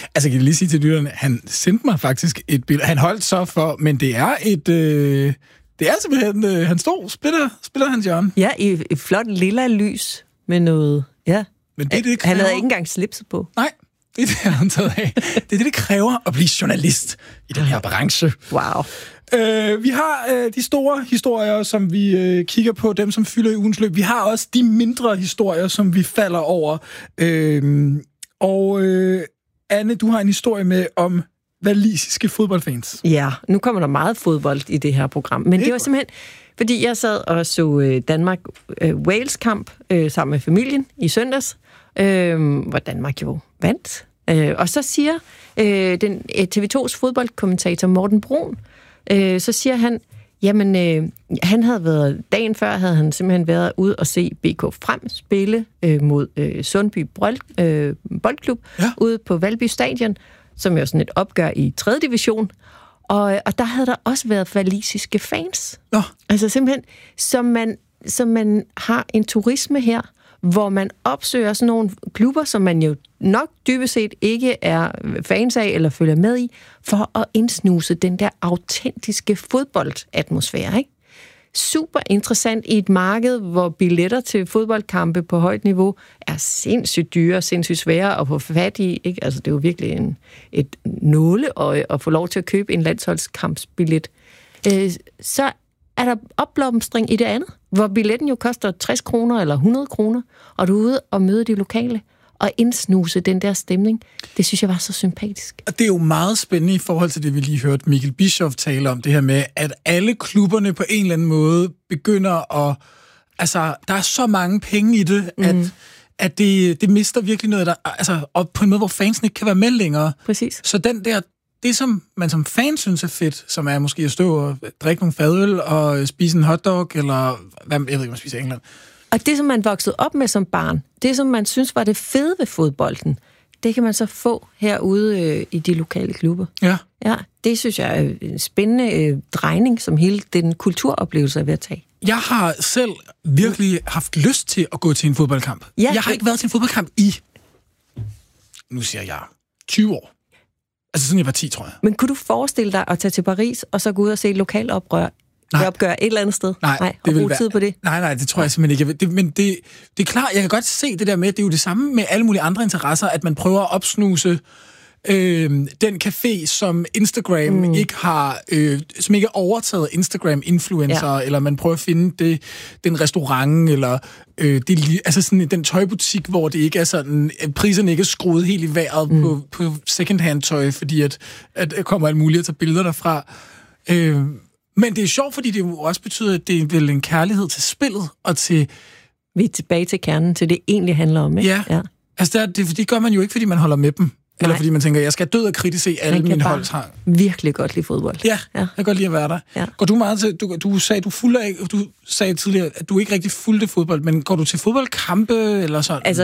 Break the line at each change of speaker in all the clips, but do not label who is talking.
Altså, kan jeg lige sige til lytterne, han sendte mig faktisk et billede. Han holdt så for, men det er et... det er simpelthen... han stod, spiller Hans Jørgen.
Ja, i et flot lilla lys med noget... Ja.
Men det
han havde ikke engang slipset på.
Nej, det er det, han har taget af. Det kræver at blive journalist i den her branche.
Wow.
Vi har de store historier, som vi kigger på, dem som fylder i ugens løb. Vi har også de mindre historier, som vi falder over. Anne, du har en historie med om walisiske fodboldfans.
Ja, nu kommer der meget fodbold i det her program. Men det var simpelthen, fordi jeg sad og så Danmark-Wales-kamp sammen med familien i søndags, hvor Danmark jo vandt. Og så siger den TV2's fodboldkommentator Morten Brun, så siger han, jamen, han havde været, dagen før havde han simpelthen været ude og se BK Frem spille mod Sundby Boldklub ude på Valby Stadion, som jo sådan et opgør i 3. division. Og der havde der også været walisiske fans.
Nå.
Altså simpelthen, som man har en turisme her, hvor man opsøger sådan nogle klubber, som man jo nok dybest set ikke er fans af eller følger med i, for at indsnuse den der autentiske fodboldatmosfære, ikke? Super interessant i et marked, hvor billetter til fodboldkampe på højt niveau er sindssygt dyre, sindssygt svære at få fat i, ikke? Altså, det er jo virkelig et nåleøje at få lov til at købe en landsholdskampsbillet. Så er der opblomstring i det andet, hvor billetten jo koster 60 kroner eller 100 kroner, og du er ude og møde de lokale og indsnuse den der stemning. Det synes jeg var så sympatisk.
Og det er jo meget spændende i forhold til det, vi lige hørte Mikkel Bischoff tale om, det her med, at alle klubberne på en eller anden måde begynder at... Altså, der er så mange penge i det, at det mister virkelig noget, og på en måde, hvor fansen ikke kan være med længere.
Præcis.
Så det, som man som fan synes er fedt, som er måske at stå og drikke nogle fadøl og spise en hotdog, eller jeg ved ikke, man spiser i England.
Og det, som man voksede op med som barn, det, som man synes var det fede ved fodbolden, det kan man så få herude i de lokale klubber.
Ja.
Ja, det synes jeg er en spændende drejning, som hele den kulturoplevelse er ved at tage.
Jeg har selv virkelig haft lyst til at gå til en fodboldkamp.
Ja,
jeg har ikke været til en fodboldkamp i, nu siger jeg, 20 år. Altså sådan jeg var 10, tror jeg.
Men kunne du forestille dig at tage til Paris, og så gå ud og se et lokalopgør et eller andet sted?
Nej,
og bruge tid på det?
Nej, det tror jeg simpelthen ikke. Men det er klart, jeg kan godt se det der med, det er jo det samme med alle mulige andre interesser, at man prøver at opsnuse den café, som Instagram ikke har, som ikke er overtaget Instagram-influencer, eller man prøver at finde den restaurant, eller altså sådan den tøjbutik, hvor det ikke er sådan, priserne ikke er skruet helt i vejret på second-hand tøj, fordi at kommer alt muligt at tage billeder derfra. Men det er sjovt, fordi det jo også betyder, at det er vel en kærlighed til spillet, og til...
Vi er tilbage til kernen, til det egentlig handler om, ikke?
Ja. Altså det gør man jo ikke, fordi man holder med dem. Eller fordi man tænker, jeg skal død og kritisk se alle mine holds har.
Virkelig godt lide fodbold.
Ja, jeg kan godt lide at være der. Ja. Går du meget til, du sagde tidligere, at du ikke rigtig fulgte fodbold, men går du til fodboldkampe eller sådan?
Altså,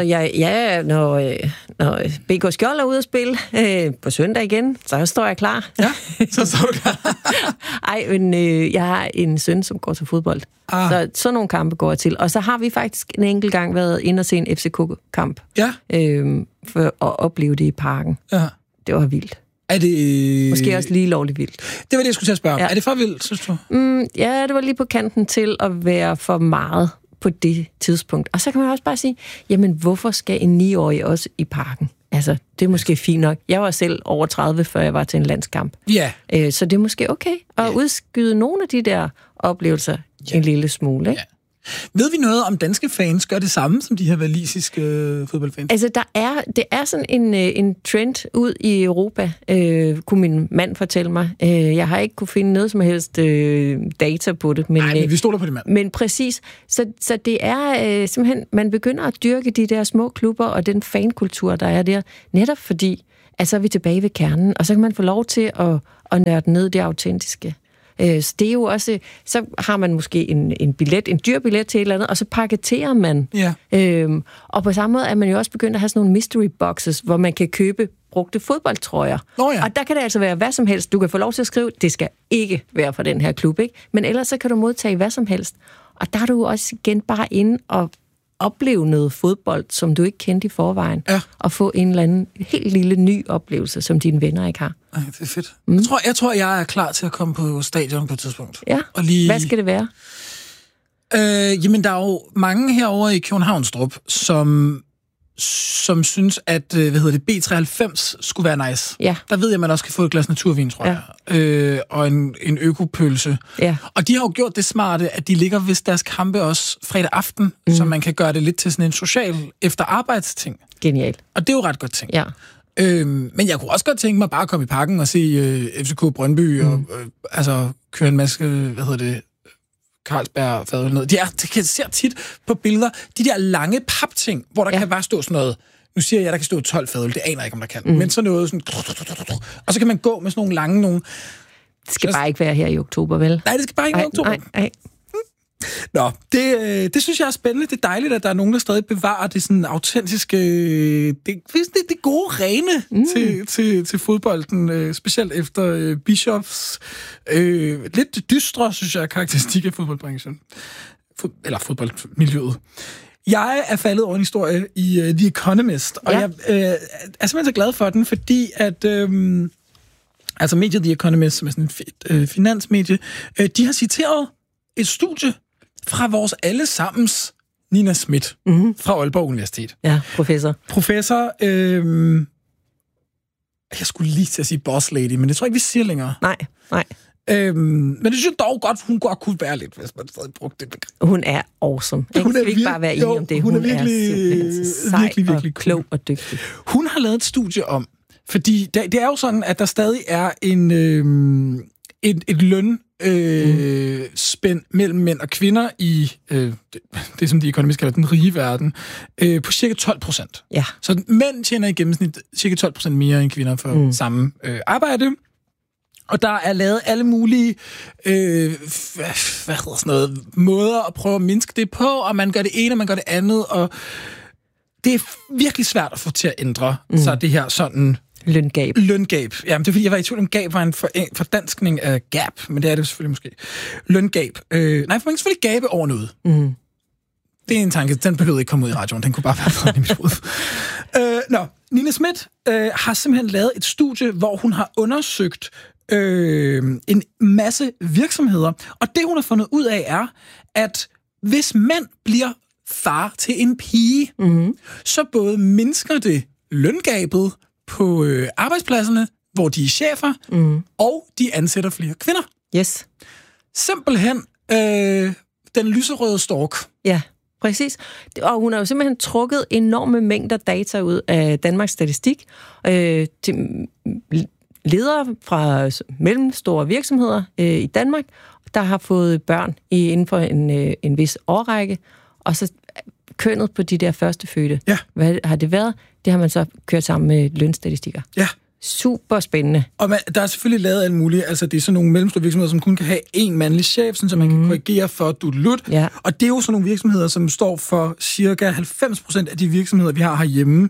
når BK Skjold er ude at spille på søndag igen, så står jeg klar.
Ja, så står du klar.
Ej, men jeg har en søn, som går til fodbold. Så sådan nogle kampe går jeg til. Og så har vi faktisk en enkelt gang været inde og se en FCK-kamp. Ja. For at opleve det i parken. Ja. Det var vildt.
Er det...
Måske også lige lovligt vildt.
Det var det, jeg skulle til at spørge om. Ja. Er det for vildt, synes du?
Ja, det var lige på kanten til at være for meget på det tidspunkt. Og så kan man også bare sige, jamen hvorfor skal en 9-årig også i parken? Altså, det er måske fint nok. Jeg var selv over 30, før jeg var til en landskamp. Ja. Så det er måske okay at udskyde nogle af de der oplevelser en lille smule, ikke? Ja.
Ved vi noget om danske fans gør det samme som de her walisiske fodboldfans?
Altså, det er sådan en trend ud i Europa, kunne min mand fortælle mig. Jeg har ikke kunne finde noget som helst data på det. Men,
men vi stoler på det, mand.
Men præcis. Så det er simpelthen, man begynder at dyrke de der små klubber og den fankultur, der er der, netop fordi, altså er vi tilbage ved kernen, og så kan man få lov til at nørde ned det autentiske. Så det er jo også, så har man måske en billet, en dyr billet til et eller andet, og så paketerer man. Ja. Og på samme måde er man jo også begyndt at have sådan nogle mystery boxes, hvor man kan købe brugte fodboldtrøjer. Ja. Og der kan det altså være hvad som helst. Du kan få lov til at skrive, det skal ikke være fra den her klub, ikke? Men ellers så kan du modtage hvad som helst. Og der er du også igen bare inde opleve noget fodbold, som du ikke kendte i forvejen, og få en eller anden helt lille ny oplevelse, som dine venner ikke har.
Ej, det er fedt. Jeg tror, jeg er klar til at komme på stadion på et tidspunkt.
Ja, og lige... Hvad skal det være?
Jamen, der er jo mange herovre i Københavnstrup, som synes, at B93 skulle være nice.
Ja.
Der ved jeg, at man også kan få et glas naturvin, tror jeg. Og en økopølse.
Ja.
Og de har jo gjort det smarte, at de ligger ved deres kampe også fredag aften, så man kan gøre det lidt til sådan en social efterarbejdsting.
Genialt.
Og det er jo ret godt ting.
Ja.
Men jeg kunne også godt tænke mig bare at komme i parken og se FCK Brøndby og køre en masse, Carlsberg fadøl ned. Det ser tit på billeder, de der lange papting, hvor der kan bare stå sådan noget. Nu siger jeg, der kan stå 12 fadøl, det aner jeg ikke, om der kan. Men sådan noget sådan... Og så kan man gå med sådan nogle lange nogle...
Det skal bare ikke være her i oktober, vel?
Nej, det skal bare ikke være i oktober.
Nej.
Nå, det synes jeg er spændende. Det er dejligt, at der er nogen, der stadig bevarer det sådan autentiske... Det gode rene til fodbolden, specielt efter Bischoffs lidt dystre, synes jeg, karakteristik af fodboldbranchen. Eller fodboldmiljøet. Jeg er faldet over en historie i The Economist, og jeg er simpelthen så glad for den, fordi at... mediet The Economist, som er sådan et finansmedie, de har citeret et studie fra vores allesammens Nina Smith fra Aalborg Universitet.
Ja, professor.
Jeg skulle lige til at sige boss lady, men det tror jeg ikke, vi siger længere.
Nej.
Men det synes jeg dog godt, hun godt kunne være lidt, hvis man stadig brugte det begreb.
Hun er awesome. Jeg kan ikke bare være enig om det. Hun er virkelig sej virkelig og klog og dygtig.
Hun har lavet et studie om, fordi det er jo sådan, at der stadig er et løn spænd mellem mænd og kvinder i det, som de økonomisk kalder den rige verden, på cirka 12%.
Ja.
Så mænd tjener i gennemsnit cirka 12% mere end kvinder for samme arbejde. Og der er lavet alle mulige måder at prøve at mindske det på, og man gør det ene, og man gør det andet, og det er virkelig svært at få til at ændre sig det her sådan...
Løngab.
Jamen, det er fordi, jeg var i tvivl om gab var en fordanskning af gap, men det er det selvfølgelig måske. Løngab. For man kan selvfølgelig gabe over noget. Det er en tanke, den behøvede ikke komme ud i radioen, den kunne bare være fra i mit hoved. Nina Smith har simpelthen lavet et studie, hvor hun har undersøgt en masse virksomheder, og det hun har fundet ud af er, at hvis mænd bliver far til en pige, så både mindsker det løngabet på arbejdspladserne, hvor de er chefer, og de ansætter flere kvinder.
Yes.
Simpelthen den lyserøde stork.
Ja, præcis. Og hun har jo simpelthen trukket enorme mængder data ud af Danmarks Statistik til ledere fra mellemstore virksomheder i Danmark, der har fået børn inden for en vis årrække, og så kønnet på de der førstefødte.
Ja.
Hvad har det været? Det har man så kørt sammen med lønstatistikker.
Ja.
Super spændende.
Og der er selvfølgelig lavet alt muligt. Altså, det er sådan nogle mellemstore virksomheder, som kun kan have én mandlig chef, så man kan korrigere for dudelut.
Ja.
Og det er jo sådan nogle virksomheder, som står for cirka 90% af de virksomheder, vi har herhjemme.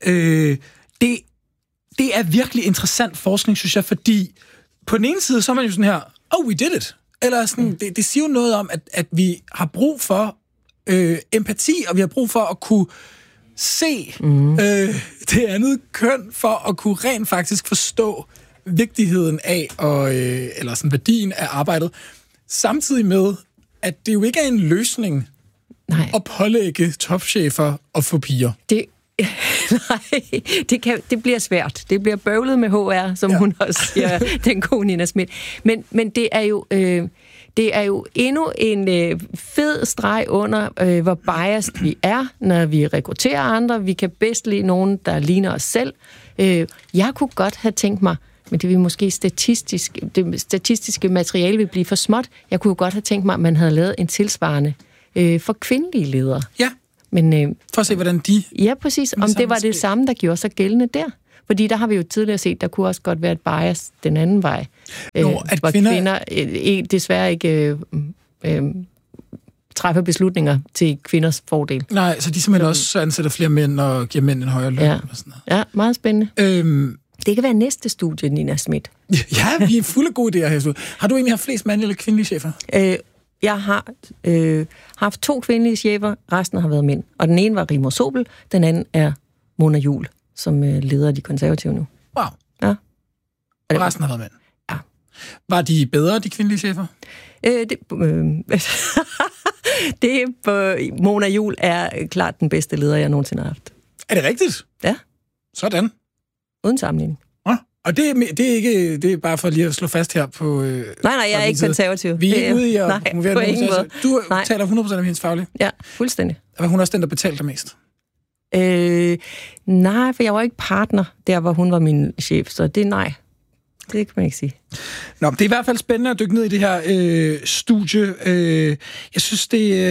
Det er virkelig interessant forskning, synes jeg, fordi på den ene side, så er man jo sådan her, we did it. Eller sådan, det siger jo noget om, at vi har brug for empati, og vi har brug for at kunne se det andet køn, for at kunne rent faktisk forstå vigtigheden af, eller sådan værdien af arbejdet, samtidig med, at det jo ikke er en løsning at pålægge topchefer at få piger.
Det bliver svært. Det bliver bøvlet med HR, som hun også siger, den gode Nina Smith. Men det er jo endnu en fed streg under, hvor biased vi er, når vi rekrutterer andre. Vi kan bedst lide nogen, der ligner os selv. Jeg kunne godt have tænkt mig, men det vil måske det statistiske materiale vil blive for småt. Jeg kunne godt have tænkt mig, at man havde lavet en tilsvarende for kvindelige ledere.
Ja.
Men,
for at se, hvordan de...
Ja, præcis. Om det var det samme, der gjorde sig gældende der. Fordi der har vi jo tidligere set, der kunne også godt være et bias den anden vej. Hvor kvinder desværre ikke træffer beslutninger til kvinders fordel.
Nej, så de simpelthen også ansætter flere mænd og giver mænd en højere løn.
Ja,
og sådan noget.
Ja, meget spændende. Det kan være næste studie, Nina Smith.
Ja, vi er fulde af gode idéer her. Har du egentlig haft flest mandlige eller kvindelige chefer?
Jeg har haft 2 kvindelige chefer, resten har været mænd. Og den ene var Rigmor Sobel, den anden er Mona Juul, som leder De Konservative nu.
Wow.
Ja.
Og resten har været mænd?
Ja.
Var de bedre, de kvindelige chefer?
Mona Juul er klart den bedste leder, jeg nogensinde har haft.
Er det rigtigt?
Ja.
Sådan.
Uden sammenligning.
Og det er ikke, det er bare for lige at slå fast her på...
Nej, jeg er ikke konservativ.
Vi er ikke ude i at...
Nej, på ingen måde.
Du taler 100% af hendes faglige.
Ja, fuldstændig.
Og hun er også den, der betalte dig mest?
Nej, for jeg var ikke partner, der hvor hun var min chef, så det nej. Det kan man ikke sige.
Nå, det er i hvert fald spændende at dykke ned i det her studie. Jeg synes,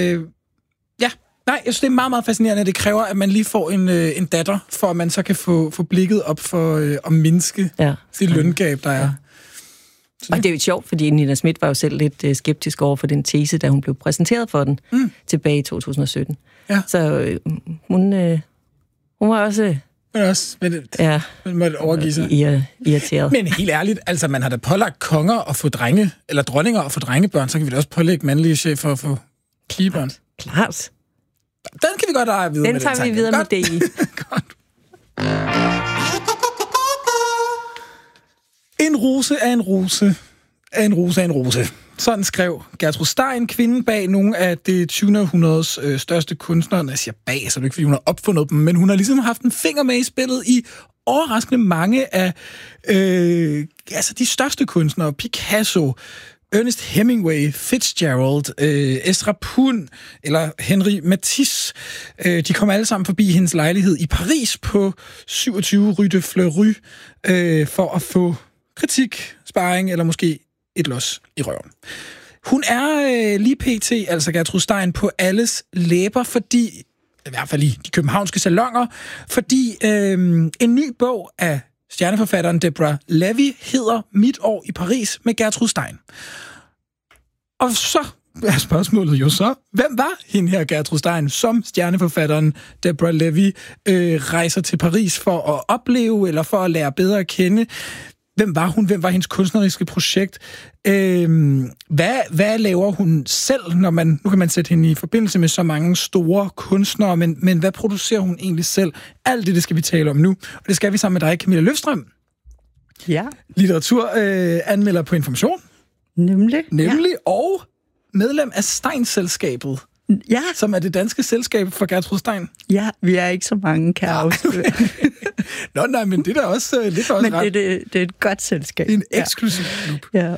jeg synes, det er meget, meget fascinerende, at det kræver, at man lige får en datter, for at man så kan få blikket op for at mindske det løngab, der er. Ja.
Og det er jo sjovt, fordi Nina Smith var jo selv lidt skeptisk over for den tese, da hun blev præsenteret for den tilbage i 2017. Ja. Så hun var også...
Men måtte overgive sig.
Irriteret.
Men helt ærligt, altså man har da pålagt konger at få drenge, eller dronninger at få drengebørn, så kan vi da også pålægge mandlige chefer at få pigebørn.
Klart.
Den kan vi godt have videre med.
Den tager vi videre med det i.
Godt. En rose er en rose, er en rose er en rose. Sådan skrev Gertrud Stein, kvinden bag nogle af det 20. århundredes største kunstnere. Jeg siger bag, så det er ikke, fordi hun har opfundet dem, men hun har ligesom haft en finger med i spillet i overraskende mange af de største kunstnere. Picasso, Ernest Hemingway, Fitzgerald, Ezra Pound eller Henri Matisse. De kom alle sammen forbi hendes lejlighed i Paris på 27 Rue de Fleury for at få kritik, sparring eller måske et los i røven. Hun er lige pt, altså Gertrud Stein, på alles læber, fordi, i hvert fald i de københavnske salonger, fordi en ny bog af stjerneforfatteren Deborah Levy hedder Mit år i Paris med Gertrud Stein. Og så er spørgsmålet jo så, hvem var hende her Gertrud Stein, som stjerneforfatteren Deborah Levy rejser til Paris for at opleve, eller for at lære bedre at kende? Hvem var hun? Hvem var hendes kunstneriske projekt? Hvad laver hun selv, når nu kan man sætte hende i forbindelse med så mange store kunstnere, men hvad producerer hun egentlig selv? Alt det skal vi tale om nu, og det skal vi sammen med dig, Camilla Løfstrøm.
Ja.
Litteraturanmelder på Information.
Nemlig.
Ja. Og medlem af Stein-selskabet.
Ja.
Som er det danske selskab for Gertrud Stein.
Ja, vi er ikke så mange, kan jeg afsløre.
Nej, men det er da også lidt også
men det er et godt selskab.
Det er en eksklusiv klub.
Ja.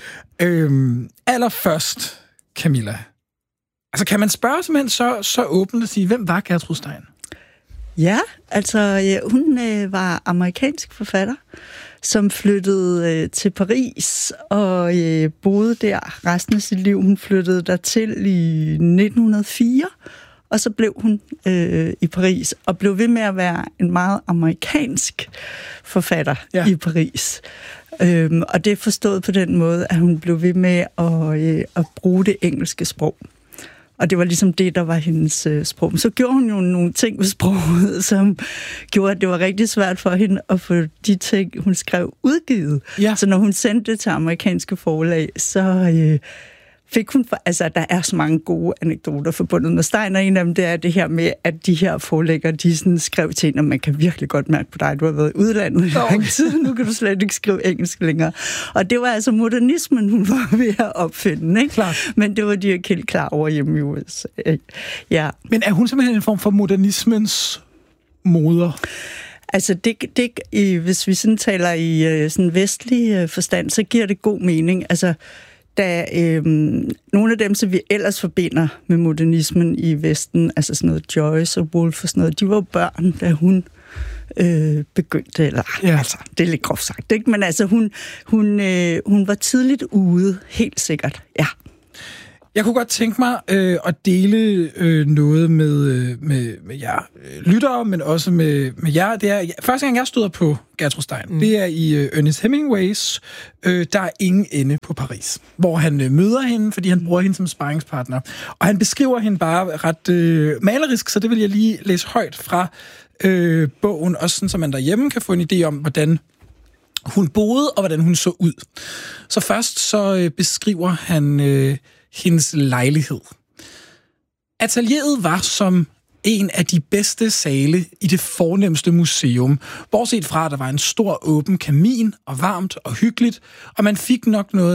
Allerførst, Camilla. Altså, kan man spørge simpelthen så åbent at sige, hvem var Gertrud Stein?
Ja, altså hun var amerikansk forfatter, som flyttede til Paris og boede der resten af sit liv. Hun flyttede dertil i 1904, og så blev hun i Paris, og blev ved med at være en meget amerikansk forfatter i Paris. Og det er forstået på den måde, at hun blev ved med at bruge det engelske sprog. Og det var ligesom det, der var hendes sprog. Så gjorde hun jo nogle ting med sproget, som gjorde, at det var rigtig svært for hende at få de ting, hun skrev, udgivet. Ja. Så når hun sendte det til amerikanske forlag, så fik hun... Altså, der er så mange gode anekdoter forbundet med Stein, og en af dem, det er det her med, at de her forlæggere, de sådan skrev til hende, og man kan virkelig godt mærke på dig, du har været i udlandet i lang tid, nu kan du slet ikke skrive engelsk længere. Og det var altså modernismen, hun var ved at opfinde, ikke? Klar. Men det var de ikke helt klar over hjemme i USA. Ja.
Men er hun simpelthen en form for modernismens moder?
Altså, hvis vi sådan taler i sådan vestlig forstand, så giver det god mening. Altså, da nogle af dem, som vi ellers forbinder med modernismen i Vesten, altså sådan noget Joyce og Woolf og sådan noget, de var børn, da hun begyndte, altså, det er lidt groft sagt, ikke? Men altså, hun var tidligt ude, helt sikkert, ja.
Jeg kunne godt tænke mig at dele noget med jer lyttere, men også med jer. Det er første gang, jeg støder på Gertrud Stein. Det er i Ernest Hemingways Der er ingen ende på Paris, hvor han møder hende, fordi han bruger hende som sparringspartner. Og han beskriver hende bare ret malerisk, så det vil jeg lige læse højt fra bogen, også sådan, så man derhjemme kan få en idé om, hvordan hun boede, og hvordan hun så ud. Så først så beskriver han hendes lejlighed. Atelieret var som en af de bedste sale i det fornemste museum. Bortset fra, at der var en stor åben kamin, og varmt og hyggeligt, og man fik nok noget